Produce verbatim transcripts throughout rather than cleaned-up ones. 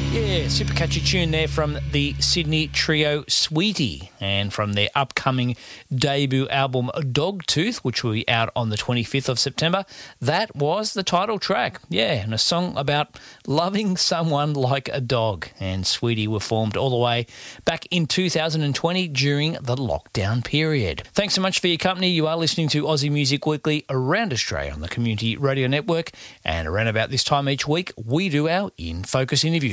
Yeah, super catchy tune there from the Sydney trio Sweetie, and from their upcoming debut album Dogtooth, which will be out on the twenty-fifth of September. That was the title track. Yeah, and a song about loving someone like a dog. And Sweetie were formed all the way back in two thousand twenty during the lockdown period. Thanks so much for your company. You are listening to Aussie Music Weekly around Australia on the Community Radio Network, and around about this time each week we do our In Focus interview.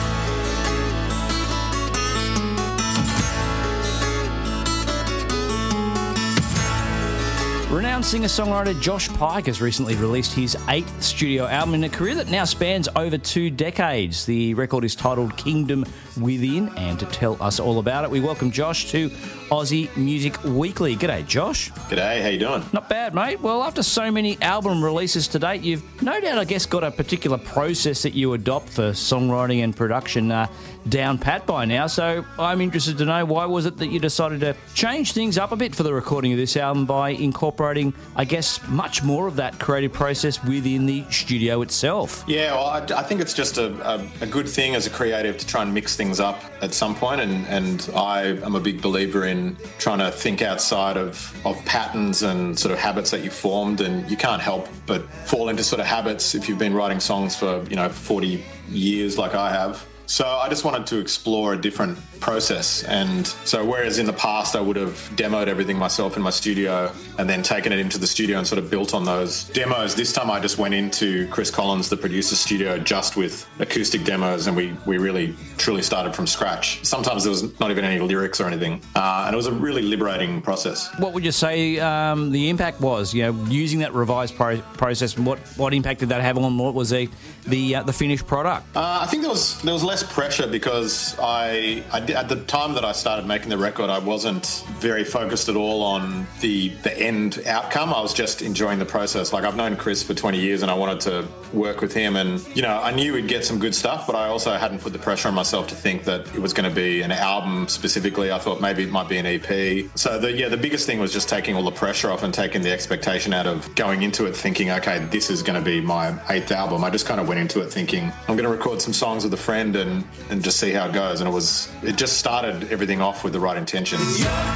Renowned singer-songwriter Josh Pike has recently released his eighth studio album in a career that now spans over two decades. The record is titled Kingdom Within, and to tell us all about it, we welcome Josh to Aussie Music Weekly. G'day, Josh. G'day, how you doing? Not bad, mate. Well, after so many album releases to date, you've no doubt, I guess, got a particular process that you adopt for songwriting and production uh, down pat by now. So I'm interested to know, why was it that you decided to change things up a bit for the recording of this album by incorporating, I guess, much more of that creative process within the studio itself? Yeah, well, I, I think it's just a, a, a good thing as a creative to try and mix things up at some point, and, and I am a big believer in trying to think outside of, of patterns and sort of habits that you've formed, and you can't help but fall into sort of habits if you've been writing songs for, you know, forty years like I have. So I just wanted to explore a different process. And so whereas in the past I would have demoed everything myself in my studio and then taken it into the studio and sort of built on those demos, this time I just went into Chris Collins, the producer's studio, just with acoustic demos, and we, we really truly started from scratch. Sometimes there was not even any lyrics or anything. Uh, and it was a really liberating process. What would you say um, the impact was, you know, using that revised pro- process, and what, what impact did that have on what was the, the, uh, the finished product? Uh, I think there was there was less pressure because I, I did, at the time that I started making the record, I wasn't very focused at all on the the end outcome. I was just enjoying the process. Like, I've known Chris for twenty years and I wanted to work with him, and you know, I knew we'd get some good stuff, but I also hadn't put the pressure on myself to think that it was going to be an album specifically. I thought maybe it might be an E P. So the yeah, the biggest thing was just taking all the pressure off and taking the expectation out of going into it thinking, okay, this is going to be my eighth album. I just kind of went into it thinking, I'm going to record some songs with a friend and and just see how it goes. And it was it just started everything off with the right intentions.